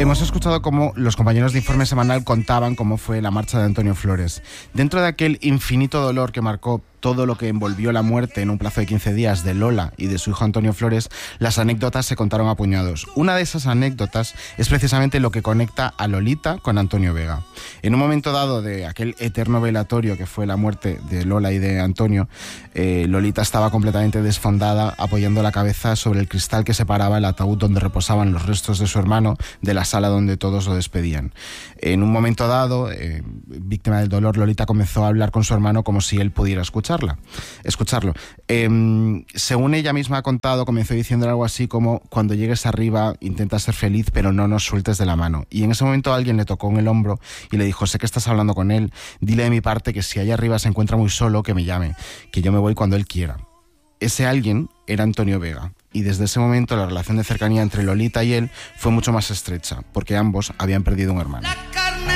Hemos escuchado cómo los compañeros de Informe Semanal contaban cómo fue la marcha de Antonio Flores. Dentro de aquel infinito dolor que marcó todo lo que envolvió la muerte en un plazo de 15 días de Lola y de su hijo Antonio Flores, las anécdotas se contaron a puñados. Una de esas anécdotas es precisamente lo que conecta a Lolita con Antonio Vega. En un momento dado de aquel eterno velatorio que fue la muerte de Lola y de Antonio, Lolita estaba completamente desfondada, apoyando la cabeza sobre el cristal que separaba el ataúd donde reposaban los restos de su hermano de la sala donde todos lo despedían. En un momento dado, víctima del dolor, Lolita comenzó a hablar con su hermano como si él pudiera escucharlo. Según ella misma ha contado, comenzó diciendo algo así como: cuando llegues arriba intenta ser feliz, pero no nos sueltes de la mano. Y en ese momento alguien le tocó en el hombro y le dijo: sé que estás hablando con él, dile de mi parte que si allá arriba se encuentra muy solo, que me llame, que yo me voy cuando él quiera. Ese alguien era Antonio Vega. Y desde ese momento la relación de cercanía entre Lolita y él fue mucho más estrecha, porque ambos habían perdido un hermano.